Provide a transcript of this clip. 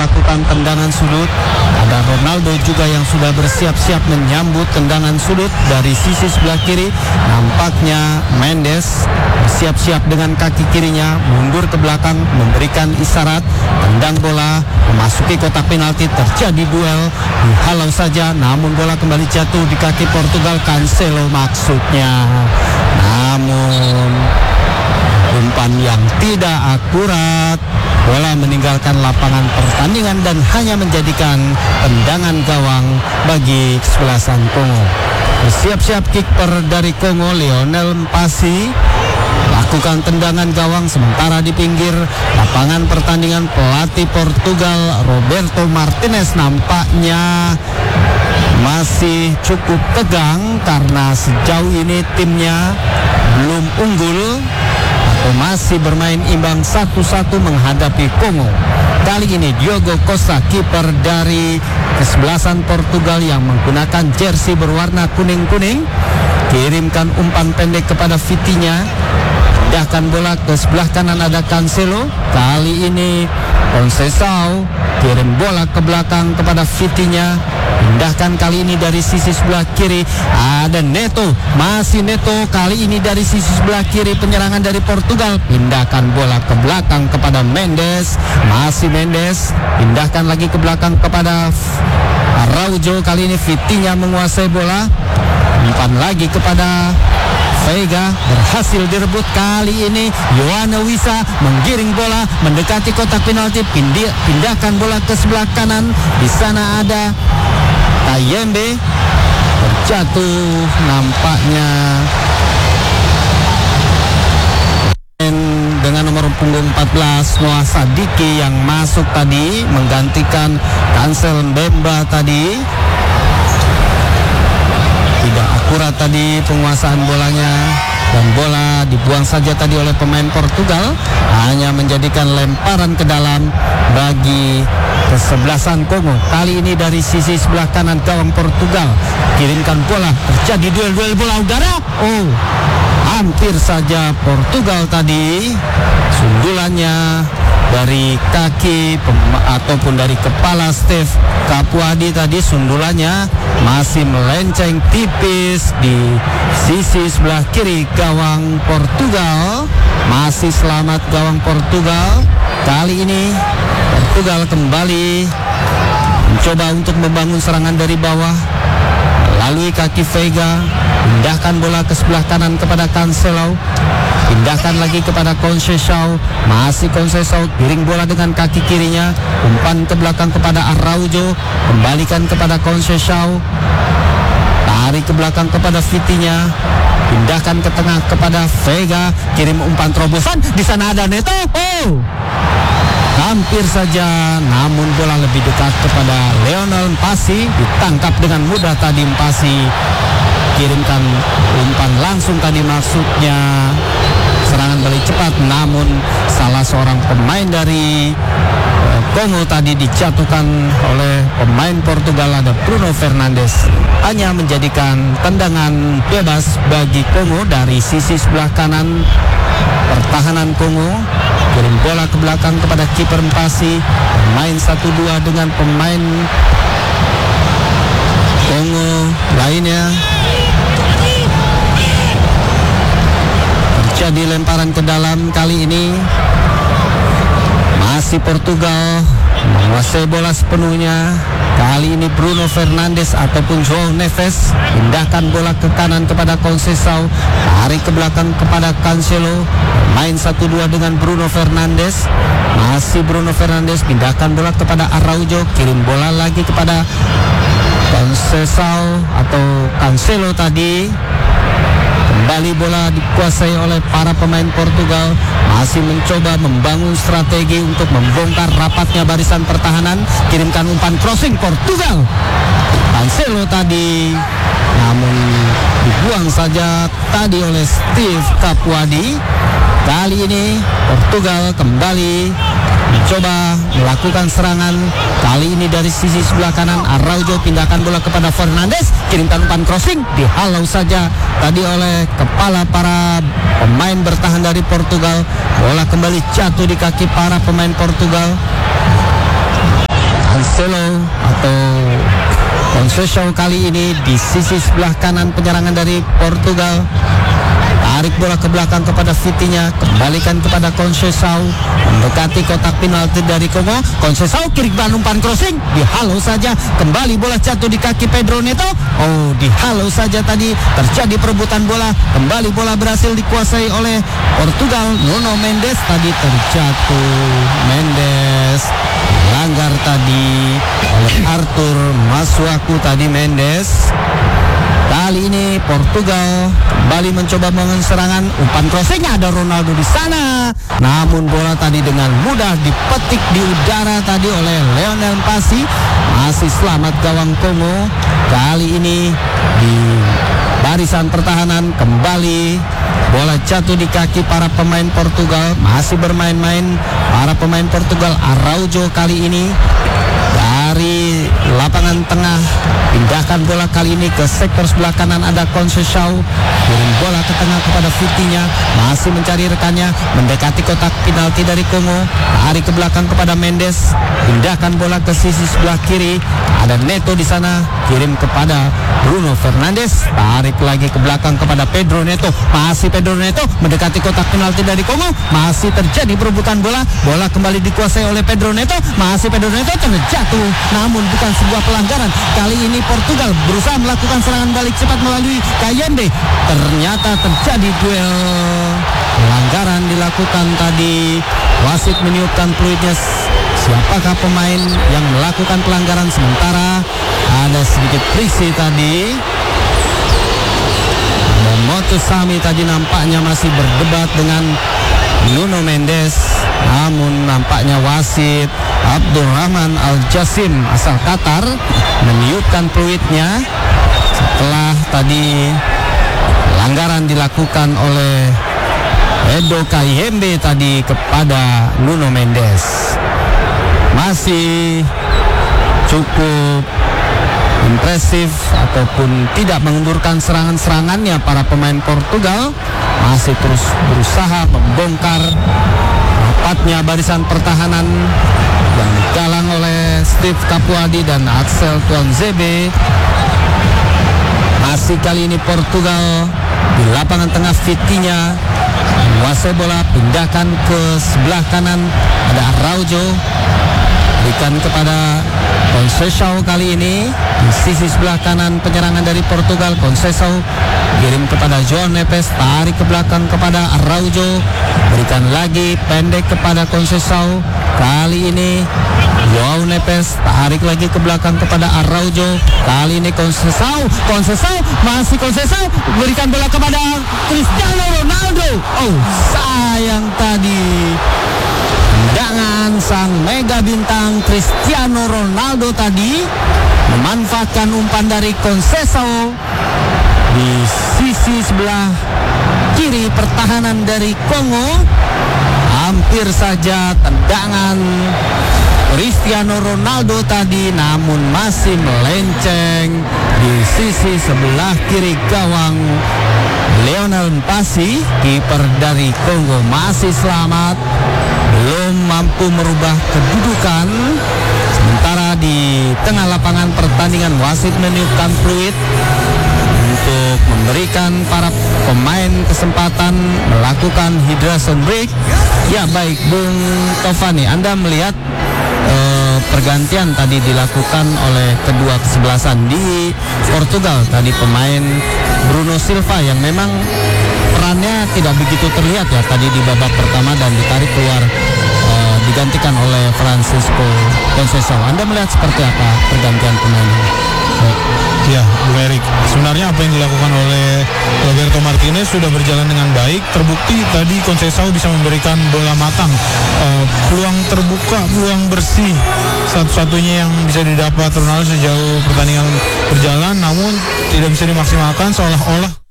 melakukan tendangan sudut. Ada Ronaldo juga yang sudah bersiap-siap menyambut tendangan sudut dari sisi sebelah kiri. Nampaknya Mendes bersiap-siap dengan kaki kirinya mundur ke belakang memberikan isyarat tendang bola memasuki kotak penalti. Terjadi duel, dihalau saja, namun bola kembali jatuh di kaki Portugal. Cancelo maksudnya, namun umpan yang tidak akurat. Bola meninggalkan lapangan pertandingan dan hanya menjadikan tendangan gawang bagi kesebelasan Kongo. Bersiap-siap kiper dari Kongo, Lionel Mpasi, lakukan tendangan gawang. Sementara di pinggir lapangan pertandingan pelatih Portugal Roberto Martinez nampaknya masih cukup tegang karena sejauh ini timnya belum unggul atau masih bermain imbang 1-1 menghadapi Kongo. Kali ini Diogo Costa, kiper dari kesebelasan Portugal yang menggunakan jersey berwarna kuning-kuning, kirimkan umpan pendek kepada Vitinha. Pindahkan bola ke sebelah kanan, ada Cancelo. Kali ini Conceição kirim bola ke belakang kepada Vitinha. Pindahkan kali ini dari sisi sebelah kiri, ada Neto, masih Neto. Kali ini dari sisi sebelah kiri penyerangan dari Portugal. Pindahkan bola ke belakang kepada Mendes, masih Mendes. Pindahkan lagi ke belakang kepada Araujo. Kali ini Vitinha menguasai bola. Umpan lagi kepada Veiga, berhasil direbut. Kali ini Yohana Wissa menggiring bola mendekati kotak penalti. Pindahkan bola ke sebelah kanan. Di sana ada Tayembe, terjatuh nampaknya dengan nomor punggung 14 Noah Sadiki yang masuk tadi menggantikan Cancel Mbemba tadi. Tidak akurat tadi penguasaan bolanya dan bola dibuang saja tadi oleh pemain Portugal, hanya menjadikan lemparan ke dalam bagi kesebelasan Kongo. Kali ini dari sisi sebelah kanan gawang Portugal, kirimkan bola, terjadi duel bola udara. Oh, hampir saja Portugal tadi sundulannya dari kaki ataupun dari kepala Steve Capuadi tadi, sundulannya masih melenceng tipis di sisi sebelah kiri gawang Portugal. Masih selamat gawang Portugal. Kali ini Portugal kembali mencoba untuk membangun serangan dari bawah melalui kaki Veiga. Pindahkan bola ke sebelah kanan kepada Cancelo. Pindahkan lagi kepada Conceição, masih Conceição, kiring bola dengan kaki kirinya, umpan ke belakang kepada Araujo, kembalikan kepada Conceição, tarik ke belakang kepada Vitinha, pindahkan ke tengah kepada Veiga, kirim umpan terobosan, di sana ada Neto. Oh, hampir saja, namun bola lebih dekat kepada Lionel Mpasi, ditangkap dengan mudah tadi Mpasi. Kirimkan umpan langsung tadi, maksudnya serangan balik cepat, namun salah seorang pemain dari Kongo tadi dijatuhkan oleh pemain Portugal, ada Bruno Fernandes, hanya menjadikan tendangan bebas bagi Kongo dari sisi sebelah kanan pertahanan Kongo. Kirim bola ke belakang kepada kiper Mpasi, main 1-2 dengan pemain Kongo lainnya. Jadi lemparan ke dalam, kali ini masih Portugal menguasai bola sepenuhnya. Kali ini Bruno Fernandes ataupun João Neves, pindahkan bola ke kanan kepada Conceição, tarik ke belakang kepada Cancelo, main 1-2 dengan Bruno Fernandes. Masih Bruno Fernandes, pindahkan bola kepada Araujo, kirim bola lagi kepada Conceição atau Cancelo tadi. Kembali bola dikuasai oleh para pemain Portugal, masih mencoba membangun strategi untuk membongkar rapatnya barisan pertahanan. Kirimkan umpan crossing Portugal, Cancelo tadi, namun dibuang saja tadi oleh Steve Capuadi. Kali ini Portugal kembali mencoba melakukan serangan. Kali ini dari sisi sebelah kanan, Araujo pindahkan bola kepada Fernandes, kirimkan umpan crossing, dihalau saja tadi oleh kepala para pemain bertahan dari Portugal. Bola kembali jatuh di kaki para pemain Portugal. Marcelo atau Conceição kali ini di sisi sebelah kanan penyerangan dari Portugal. Tarik bola ke belakang kepada Vitinha, kembalikan kepada Conceição, mendekati kotak penalti dari Kongo. Conceição kiri kanan umpan crossing, dihalau saja, kembali bola jatuh di kaki Pedro Neto. Oh, dihalau saja tadi, terjadi perebutan bola, kembali bola berhasil dikuasai oleh Portugal. Nuno Mendes tadi terjatuh, Mendes langgar tadi oleh Arthur Masuaku tadi Mendes. Kali ini Portugal kembali mencoba membangun serangan, umpan crossing, ada Ronaldo di sana. Namun bola tadi dengan mudah dipetik di udara tadi oleh Lionel Messi. Masih selamat gawang Kongo. Kali ini di barisan pertahanan kembali bola jatuh di kaki para pemain Portugal. Masih bermain-main para pemain Portugal. Araujo kali ini dari lapangan tengah pindahkan bola kali ini ke sektor sebelah kanan, ada Conceição, kirim bola ke tengah kepada Vitinha, masih mencari rekannya, mendekati kotak penalti dari Kongo, tarik ke belakang kepada Mendes, pindahkan bola ke sisi sebelah kiri, ada Neto di sana, kirim kepada Bruno Fernandes, tarik lagi ke belakang kepada Pedro Neto, masih Pedro Neto mendekati kotak penalti dari Kongo, masih terjadi perebutan bola, bola kembali dikuasai oleh Pedro Neto, masih Pedro Neto terjatuh, namun bukan sebuah pelanggaran. Kali ini Portugal berusaha melakukan serangan balik cepat melalui Kayembe, ternyata terjadi duel, pelanggaran dilakukan tadi. Wasit meniupkan peluitnya, siapakah pemain yang melakukan pelanggaran, sementara ada sedikit friksi tadi. Dan Motosami tadi nampaknya masih berdebat dengan Nuno Mendes, namun nampaknya wasit Abdurrahman Al-Jassim asal Qatar meniupkan peluitnya setelah tadi pelanggaran dilakukan oleh Edo Kayembe tadi kepada Nuno Mendes. Masih cukup impresif ataupun tidak mengendurkan serangan-serangannya para pemain Portugal, masih terus berusaha membongkar rapatnya barisan pertahanan yang digalang oleh Steve Capuadi dan Axel Tuanzebe. Masih kali ini Portugal di lapangan tengah, Vitinha menguasai bola, pindahkan ke sebelah kanan, ada Araujo, berikan kepada Conceição kali ini di sisi sebelah kanan penyerangan dari Portugal. Conceição kirim kepada João Neves, tarik ke belakang kepada Araujo, berikan lagi pendek kepada Conceição. Kali ini João Neves tarik lagi ke belakang kepada Araujo. Kali ini Conceição masih Conceição, berikan bola kepada Cristiano Ronaldo. Oh, sayang tadi tendangan sang mega bintang Cristiano Ronaldo tadi memanfaatkan umpan dari Conceição di sisi sebelah kiri pertahanan dari Kongo. Hampir saja tendangan Cristiano Ronaldo tadi, namun masih melenceng di sisi sebelah kiri gawang Lionel Messi. Kiper dari Kongo masih selamat, belum mampu merubah kedudukan. Sementara di tengah lapangan pertandingan wasit meniupkan peluit untuk memberikan para pemain kesempatan melakukan hydration break. Ya baik, Bung Tovani, Anda melihat pergantian tadi dilakukan oleh kedua kesebelasan di Portugal. Tadi pemain Bruno Silva yang memang perannya tidak begitu terlihat ya tadi di babak pertama, dan ditarik keluar, digantikan oleh Francisco Conceição. Anda melihat seperti apa pergantian pemain ini? Ya, Bung Erik, sebenarnya apa yang dilakukan oleh Roberto Martinez sudah berjalan dengan baik. Terbukti tadi Conceição bisa memberikan bola matang, peluang terbuka, peluang bersih, satu-satunya yang bisa didapat Ronaldo sejauh pertandingan berjalan, namun tidak bisa dimaksimalkan, seolah-olah